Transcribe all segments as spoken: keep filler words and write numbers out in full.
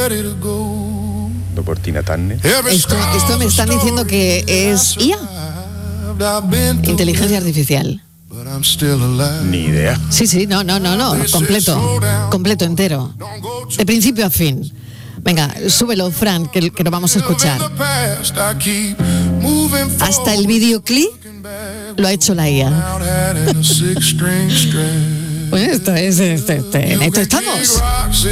Por Tina Turner. Esto, esto me están diciendo que es I A, inteligencia artificial. Ni idea. Sí, sí, no, no, no, no, completo, completo, entero, de principio a fin. Venga, súbelo, Fran, que, que lo vamos a escuchar. Hasta el videoclip lo ha hecho la I A. Pues esto es, este, este, en esto estamos.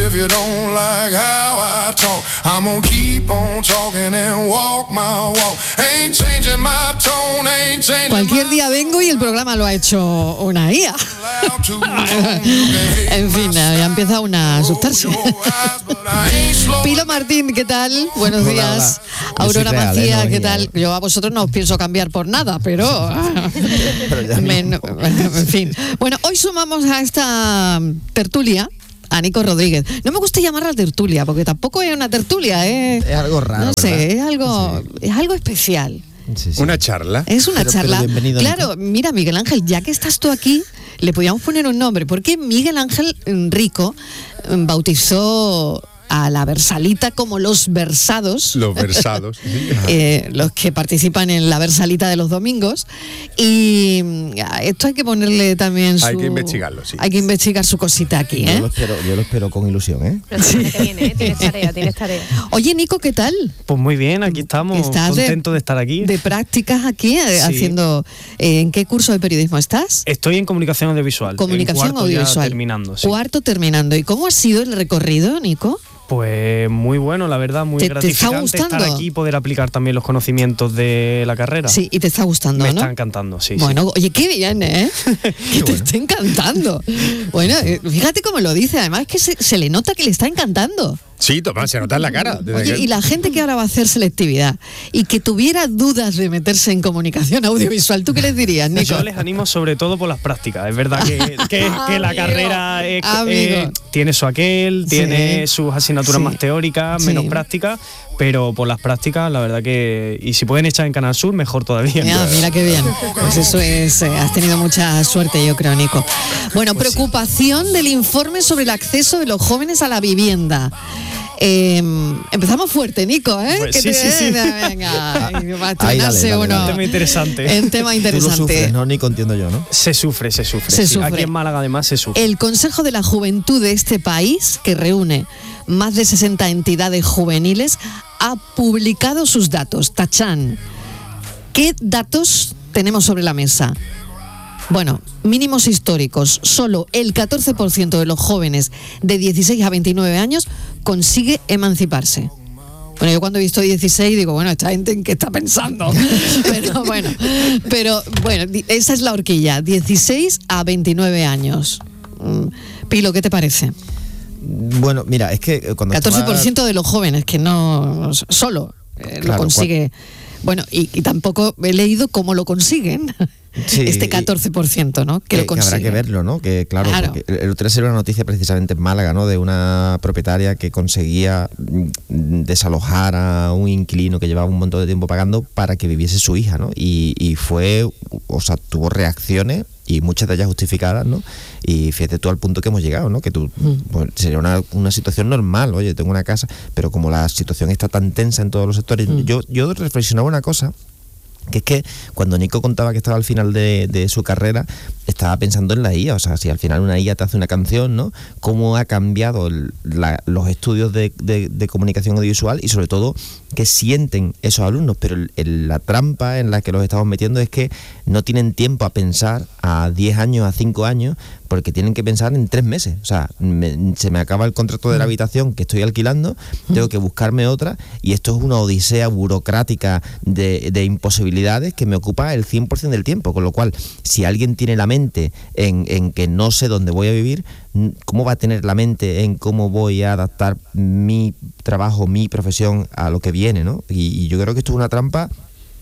Cualquier día vengo y el programa lo ha hecho una I A. En fin, ya empieza una a asustarse. Pilo Martín, ¿qué tal? Buenos Hola, días. hola. Aurora real, Macías, ¿eh? No, ¿qué no, tal? Yo a vosotros no os pienso cambiar por nada, pero... pero me, no, en fin. Bueno, hoy sumamos a esta tertulia a Nico Rodríguez. No me gusta llamarla tertulia, porque tampoco es una tertulia, ¿eh? Es algo raro, no sé, ¿verdad? es algo, Sí. es algo especial. Sí, sí. Una charla. Es una Pero- charla. pero bienvenido, Claro, mira, Miguel Ángel, ya que estás tú aquí, le podíamos poner un nombre, porque Miguel Ángel Rico mm, bautizó a la Versalita como los versados. Los versados. Eh, los que participan en la Versalita de los domingos, y mm, a esto hay que ponerle también su... Hay que investigarlo, sí. Hay que investigar su cosita aquí, Yo ¿eh? lo espero, yo lo espero con ilusión, ¿eh? La semana que viene, ¿eh? Tienes tarea, tienes tarea. Oye, Nico, ¿qué tal? Pues muy bien, aquí estamos, ¿Estás de- contentos de, estar aquí. De prácticas aquí, eh, Sí. haciendo... eh, ¿en qué curso de periodismo estás? Estoy en comunicación audiovisual. Comunicación en cuarto ya audiovisual. terminando, sí. Cuarto terminando. ¿Y cómo ha sido el recorrido, Nico? Pues muy bueno, la verdad, muy ¿Te- te está gratificante estar gustando? aquí y poder aplicar también los conocimientos de la carrera. Sí, y te está gustando, Me ¿no? está encantando, sí. Bueno, oye, qué bien, ¿eh? Que te esté encantando. Bueno, eh, fíjate cómo lo dice, además que se, se le nota que le está encantando. Sí, Tomás, se nota en la cara. Desde Oye, que- y la gente que ahora va a hacer selectividad y que tuviera dudas de meterse en comunicación audiovisual, ¿tú qué les dirías, sí. Nico? Yo les animo sobre todo por las prácticas. Es verdad que, que, que la Amigo, carrera es- amigo. eh, tiene su aquel, Sí. tiene sus asignaturas Sí. más teóricas, Sí. menos prácticas, pero por las prácticas, la verdad que... Y si pueden echar en Canal Sur, mejor todavía. Mira, mira qué bien. Pues eso es, eh, has tenido mucha suerte, yo creo, Nico. Bueno, Pues sí. preocupación del informe sobre el acceso de los jóvenes a la vivienda. Eh, empezamos fuerte, Nico, ¿eh? Pues Que sí, te- sí, sí. Venga, ay, va a Ahí, dale, estrenarse dale, uno. dale. Un tema interesante. En tema Tú lo interesante. sufres, ¿no? Nico, entiendo yo, ¿no? Se sufre, se sufre. Se sí. sufre. Aquí en Málaga además se sufre. El Consejo de la Juventud de este país, que reúne más de sesenta entidades juveniles, ha publicado sus datos. Tachán. ¿Qué datos tenemos sobre la mesa? Bueno, mínimos históricos. Solo el catorce por ciento de los jóvenes de dieciséis a veintinueve años consigue emanciparse. Bueno, yo cuando he visto dieciséis digo, bueno, esta gente en qué está pensando. Pero bueno, pero bueno, di- esa es la horquilla, dieciséis a veintinueve años. Mm, Pilo, ¿qué te parece? Bueno, mira, es que eh, cuando catorce por ciento estaba- de los jóvenes que no solo eh, lo Claro, consigue. Bueno, y, y tampoco he leído cómo lo consiguen. Sí, este y- catorce por ciento, ¿no? Que, que, lo que consigue. habrá que verlo, ¿no? Que claro, Claro. porque el el otro día salió una noticia precisamente en Málaga, ¿no? De una propietaria que conseguía mm, desalojar a un inquilino que llevaba un montón de tiempo pagando para que viviese su hija, ¿no? Y, y fue, o sea, tuvo reacciones y muchas de ellas justificadas, ¿no? Y fíjate tú al punto que hemos llegado, ¿no? Que tú, Mm. pues, sería una, una situación normal, oye, tengo una casa, pero como la situación está tan tensa en todos los sectores, Mm. yo, yo reflexionaba una cosa, que es que cuando Nico contaba que estaba al final de, de su carrera, estaba pensando en la I A, o sea, si al final una I A te hace una canción, ¿no? Cómo ha cambiado el- la- los estudios de, de- de comunicación audiovisual y sobre todo qué sienten esos alumnos, pero el- el- la trampa en la que los estamos metiendo es que no tienen tiempo a pensar a diez años, a cinco años, porque tienen que pensar en tres meses, o sea, me- se me acaba el contrato de la habitación que estoy alquilando, tengo que buscarme otra y esto es una odisea burocrática de, de imposibilidades que me ocupa el cien por ciento del tiempo, con lo cual, si alguien tiene la mente en, en que no sé dónde voy a vivir, ¿cómo va a tener la mente en cómo voy a adaptar mi trabajo, mi profesión a lo que viene, ¿no? Y, y yo creo que esto es una trampa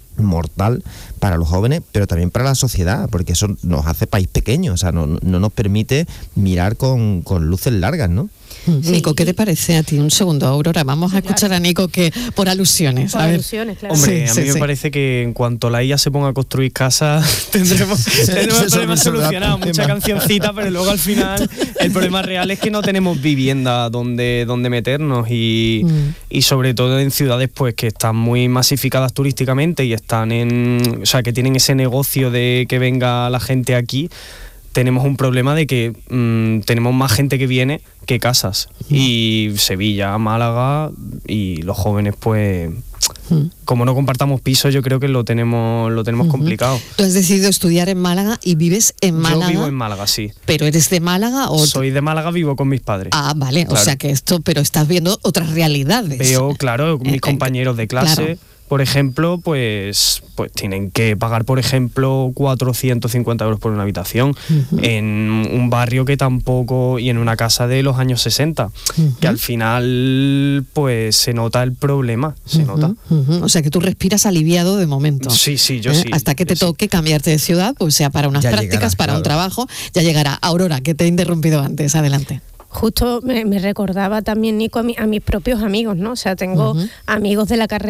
mortal para los jóvenes, pero también para la sociedad, porque eso nos hace país pequeño, o sea, no, no nos permite mirar con, con luces largas, ¿no? Nico, ¿qué te parece a ti? Un segundo, Aurora, vamos a escuchar a Nico que por alusiones. Por a ver. alusiones, claro. Hombre, Sí, a sí, mí me sí. parece que en cuanto la I A se ponga a construir casas, tendremos, tendremos el se problema resolverá solucionado. el Mucha problema. cancioncita, pero luego al final el problema real es que no tenemos vivienda donde, donde meternos y, Mm. y sobre todo en ciudades pues que están muy masificadas turísticamente y están en, o sea, que tienen ese negocio de que venga la gente aquí. Tenemos un problema de que mmm, tenemos más gente que viene que casas. Y Sevilla, Málaga y los jóvenes, pues, Mm. como no compartamos piso, yo creo que lo tenemos, lo tenemos Ujú. complicado. Tú has decidido estudiar en Málaga y vives en Málaga. Yo vivo en Málaga, sí. ¿Pero eres de Málaga o...? Soy de Málaga, vivo con mis padres. Ah, vale, Claro. o sea que esto, pero estás viendo otras realidades. Veo, claro, Eh, mis compañeros de clase, claro. por ejemplo, pues, pues tienen que pagar, por ejemplo, cuatrocientos cincuenta euros por una habitación Ujú. en un barrio que tampoco, y en una casa de los años sesenta, Ujú. que al final, pues se nota el problema, se Ujú, nota. ujú. O sea que tú respiras aliviado de momento. Sí, sí, yo ¿Eh? sí. Hasta que te yo sí. toque cambiarte de ciudad, pues sea para unas Ya prácticas, llegará, para un claro. trabajo, ya llegará. Aurora, que te he interrumpido antes, adelante. Justo me, me recordaba también, Nico, a, mi- a mis propios amigos, ¿no? O sea, tengo Ujú. amigos de la carrera